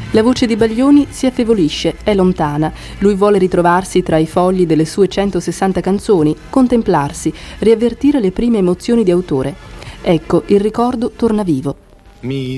La voce di Baglioni si affievolisce, è lontana. Lui vuole ritrovarsi tra i fogli delle sue 160 canzoni, contemplarsi, riavvertire le prime emozioni di autore. Ecco, il ricordo torna vivo.